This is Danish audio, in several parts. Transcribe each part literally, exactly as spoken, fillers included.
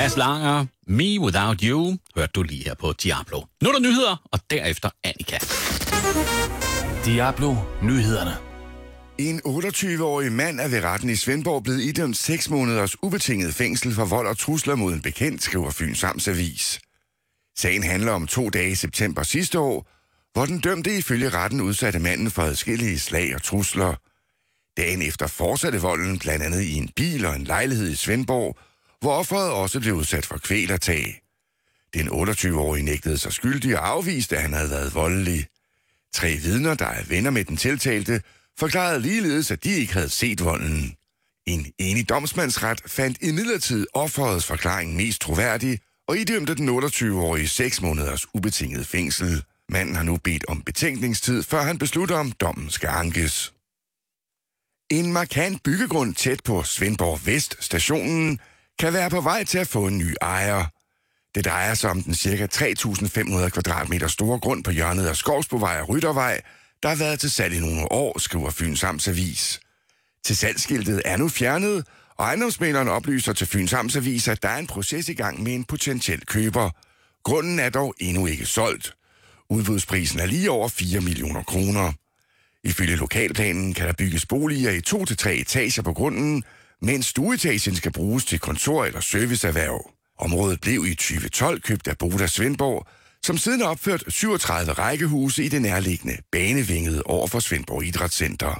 Mads Langer, Me Without You, hørte du lige her på Diablo. Nu er der nyheder, og derefter Annika. Diablo Nyhederne. En otteogtyve-årig mand er ved retten i Svendborg blevet idømt seks måneders ubetinget fængsel for vold og trusler mod en bekendt, skriver Fyns Amtsavis. Sagen handler om to dage i september sidste år, hvor den dømte ifølge retten udsatte manden for adskillige slag og trusler. Dagen efter fortsatte volden blandt andet i en bil og en lejlighed i Svendborg, hvor offeret også blev udsat for kvælertag. Den otteogtyve-årige nægtede sig skyldig og afviste, at han havde været voldelig. Tre vidner, der er venner med den tiltalte, forklarede ligeledes, at de ikke havde set volden. En enig domsmandsret fandt imidlertid offerets forklaring mest troværdig og idømte den otteogtyve-årige seks måneders ubetinget fængsel. Manden har nu bedt om betænkningstid, før han beslutter, om dommen skal ankes. En markant byggegrund tæt på Svendborg Vest stationen kan være på vej til at få en ny ejer. Det drejer sig om den ca. tre tusind fem hundrede kvadratmeter store grund på hjørnet af Skovsbovej og Ryttervej, der har været til salg i nogle år, skriver Fyns Amtsavis. Til salgsskiltet er nu fjernet, og ejendomsmægleren oplyser til Fyns Amtsavis, at der er en proces i gang med en potentiel køber. Grunden er dog endnu ikke solgt. Udbudsprisen er lige over fire millioner kroner. Ifølge lokalplanen kan der bygges boliger i to til tre etager på grunden, mens stueetagen skal bruges til kontor- eller serviceerhverv. Området blev i tyve tolv købt af Boda Svendborg, som siden har opført syvogtredive rækkehuse i det nærliggende Banevinget over for Svendborg Idrætscenter.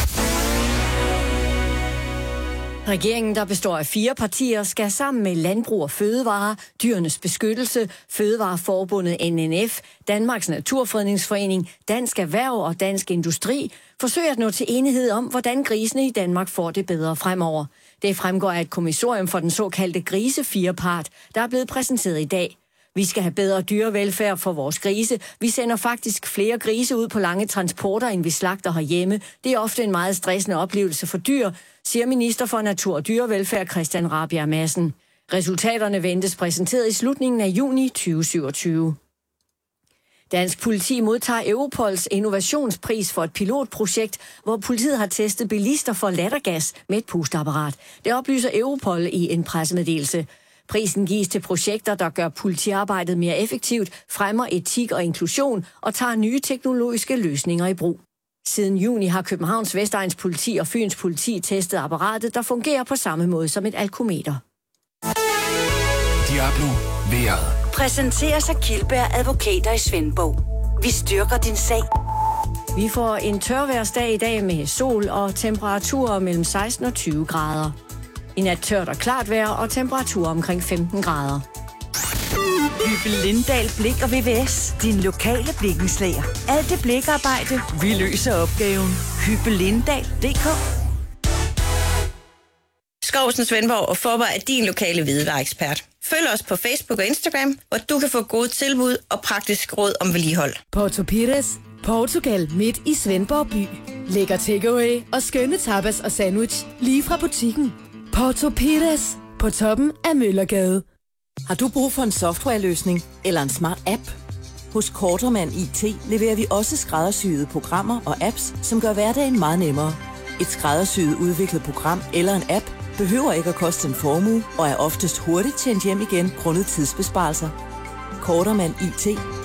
Regeringen, der består af fire partier, skal sammen med Landbrug og Fødevare, Dyrenes Beskyttelse, Fødevareforbundet N N F, Danmarks Naturfredningsforening, Dansk Erhverv og Dansk Industri forsøge at nå til enighed om, hvordan grisene i Danmark får det bedre fremover. Det fremgår af et kommissorium for den såkaldte grisefirepart, der er blevet præsenteret i dag. Vi skal have bedre dyrevelfærd for vores grise. Vi sender faktisk flere grise ud på lange transporter, end vi slagter herhjemme. Det er ofte en meget stressende oplevelse for dyr, siger minister for Natur- og Dyrevelfærd Christian Rabjerg Madsen. Resultaterne ventes præsenteret i slutningen af juni tyve syvogtyve. Dansk politi modtager Europols innovationspris for et pilotprojekt, hvor politiet har testet bilister for lattergas med et pusteapparat. Det oplyser Europol i en pressemeddelelse. Prisen gives til projekter, der gør politiarbejdet mere effektivt, fremmer etik og inklusion og tager nye teknologiske løsninger i brug. Siden juni har Københavns Vestegns politi og Fyns politi testet apparatet, der fungerer på samme måde som et alkometer. Diablo Vejret. Præsenteres af Kildberg Advokater i Svendborg. Vi styrker din sag. Vi får en tørværsdag i dag med sol og temperaturer mellem seksten og tyve grader. I nat tørt og klart vejr og temperaturer omkring femten grader. Hyppel Lindahl Blik og V V S. Din lokale blikkenslager. Alt det blikarbejde, vi løser opgaven. Hyppel Lindahl punktum d k. Skovsen Svendborg og Forber er din lokale hvidevareekspert. Følg os på Facebook og Instagram, hvor du kan få gode tilbud og praktisk råd om vedligehold. Porto Pires, Portugal midt i Svendborg by. Lækker takeaway og skønne tapas og sandwich lige fra butikken. Porto Pires på toppen af Møllergade. Har du brug for en softwareløsning eller en smart app? Hos Kortermand I T leverer vi også skræddersyede programmer og apps, som gør hverdagen meget nemmere. Et skræddersyet udviklet program eller en app behøver ikke at koste en formue og er oftest hurtigt tjent hjem igen grundet tidsbesparelser. Kortermand I T